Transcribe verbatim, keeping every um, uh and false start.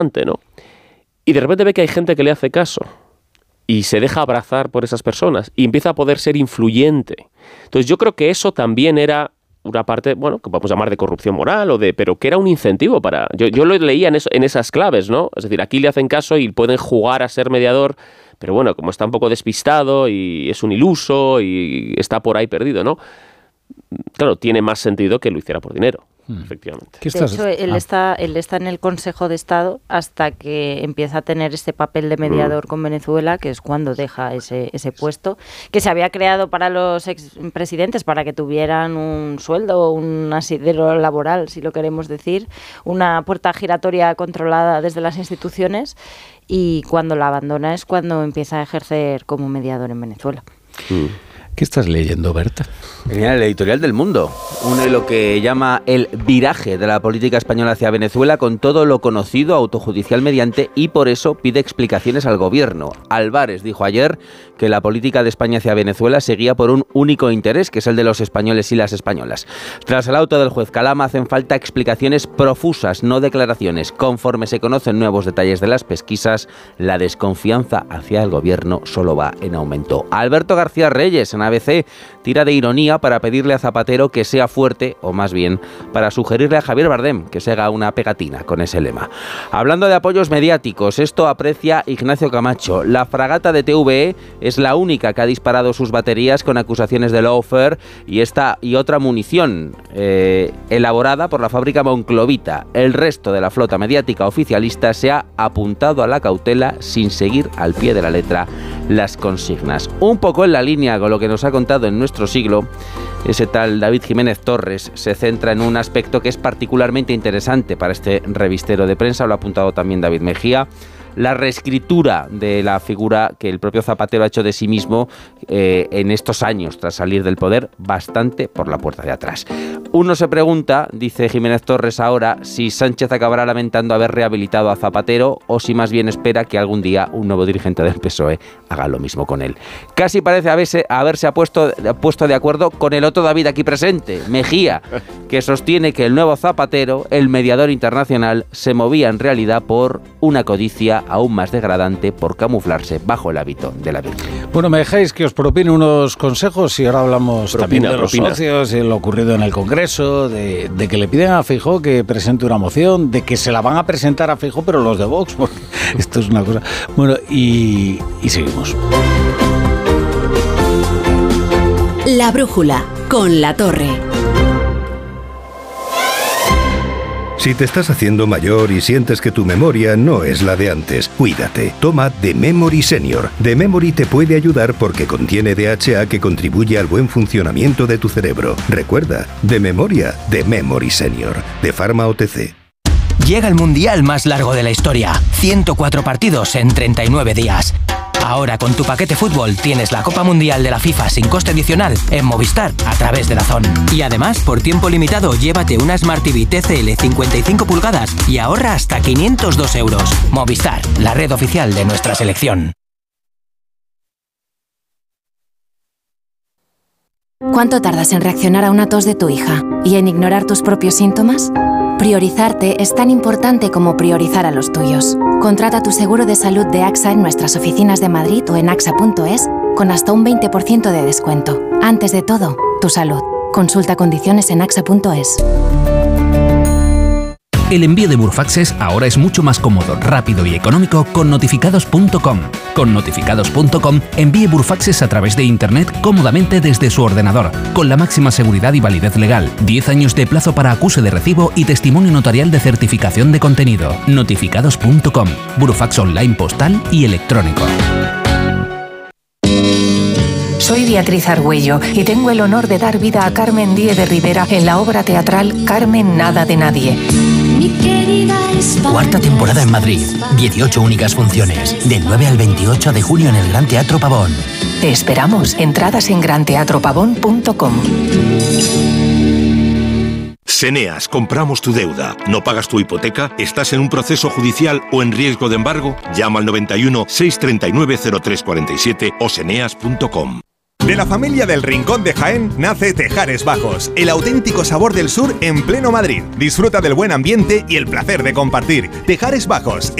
¿no? Y de repente ve que hay gente que le hace caso y se deja abrazar por esas personas y empieza a poder ser influyente. Entonces yo creo que eso también era una parte, bueno, que podemos llamar de corrupción moral, o de, pero que era un incentivo para... Yo, yo lo leía en, eso, en esas claves, ¿no? Es decir, aquí le hacen caso y pueden jugar a ser mediador, pero bueno, como está un poco despistado y es un iluso y está por ahí perdido, ¿no? Claro, tiene más sentido que lo hiciera por dinero. Efectivamente. De hecho, él, ah. está, él está en el Consejo de Estado hasta que empieza a tener este papel de mediador mm. con Venezuela, que es cuando deja ese, ese puesto, que se había creado para los expresidentes, para que tuvieran un sueldo, un asidero laboral, si lo queremos decir, una puerta giratoria controlada desde las instituciones, y cuando la abandona es cuando empieza a ejercer como mediador en Venezuela. Mm. ¿Qué estás leyendo, Berta? Genial, el editorial del Mundo. Une lo que llama el viraje de la política española hacia Venezuela con todo lo conocido autojudicial mediante, y por eso pide explicaciones al gobierno. Álvarez dijo ayer que la política de España hacia Venezuela seguía por un único interés, que es el de los españoles y las españolas. Tras el auto del juez Calama hacen falta explicaciones profusas, no declaraciones. Conforme se conocen nuevos detalles de las pesquisas, la desconfianza hacia el gobierno solo va en aumento. Alberto García Reyes, en A B C, tira de ironía para pedirle a Zapatero que sea fuerte, o más bien para sugerirle a Javier Bardem que se haga una pegatina con ese lema. Hablando de apoyos mediáticos, esto aprecia Ignacio Camacho. La fragata de T V E es la única que ha disparado sus baterías con acusaciones de lawfare y esta y otra munición eh, elaborada por la fábrica Monclovita. El resto de la flota mediática oficialista se ha apuntado a la cautela sin seguir al pie de la letra las consignas. Un poco en la línea con lo que nos ha contado en nuestro siglo, ese tal David Jiménez Torres se centra en un aspecto que es particularmente interesante para este revistero de prensa, lo ha apuntado también David Mejía: la reescritura de la figura que el propio Zapatero ha hecho de sí mismo eh, en estos años tras salir del poder, bastante por la puerta de atrás. Uno se pregunta, dice Jiménez Torres ahora, si Sánchez acabará lamentando haber rehabilitado a Zapatero o si más bien espera que algún día un nuevo dirigente del P S O E haga lo mismo con él. Casi parece haberse, haberse puesto, puesto de acuerdo con el otro David aquí presente, Mejía, que sostiene que el nuevo Zapatero, el mediador internacional, se movía en realidad por una codicia aún más degradante por camuflarse bajo el hábito de la virtud. Bueno, me dejáis que os propine unos consejos y ahora hablamos propina, también de los propina. socios, de lo ocurrido en el Congreso, de, de que le piden a Feijóo que presente una moción, de que se la van a presentar a Feijóo pero los de Vox, porque esto es una cosa... Bueno, y, y seguimos. La brújula, con La Torre. Si te estás haciendo mayor y sientes que tu memoria no es la de antes, cuídate. Toma The Memory Senior. The Memory te puede ayudar porque contiene D H A que contribuye al buen funcionamiento de tu cerebro. Recuerda, de memoria, The Memory Senior. De Pharma O T C. Llega el mundial más largo de la historia. ciento cuatro partidos en treinta y nueve días. Ahora con tu paquete fútbol tienes la Copa Mundial de la FIFA sin coste adicional en Movistar a través de DAZN. Y además, por tiempo limitado, llévate una Smart T V T C L cincuenta y cinco pulgadas y ahorra hasta quinientos dos euros. Movistar, la red oficial de nuestra selección. ¿Cuánto tardas en reaccionar a una tos de tu hija y en ignorar tus propios síntomas? Priorizarte es tan importante como priorizar a los tuyos. Contrata tu seguro de salud de AXA en nuestras oficinas de Madrid o en axa punto es con hasta un veinte por ciento de descuento. Antes de todo, tu salud. Consulta condiciones en axa punto es. El envío de Burfaxes ahora es mucho más cómodo, rápido y económico con notificados punto com. Con notificados punto com envíe Burfaxes a través de Internet cómodamente desde su ordenador, con la máxima seguridad y validez legal, diez años de plazo para acuse de recibo y testimonio notarial de certificación de contenido. notificados punto com, Burfax online postal y electrónico. Soy Beatriz Argüello y tengo el honor de dar vida a Carmen Díez de Rivera en la obra teatral Carmen Nada de Nadie. Cuarta temporada en Madrid, dieciocho únicas funciones, del nueve al veintiocho de junio en el Gran Teatro Pavón. Te esperamos. Entradas en gran teatro pavón punto com. Seneas, compramos tu deuda. ¿No pagas tu hipoteca? ¿Estás en un proceso judicial o en riesgo de embargo? Llama al noventa y uno, seiscientos treinta y nueve, cero tres cuarenta y siete o seneas punto com. De la familia del Rincón de Jaén nace Tejares Bajos, el auténtico sabor del sur en pleno Madrid. Disfruta del buen ambiente y el placer de compartir. Tejares Bajos.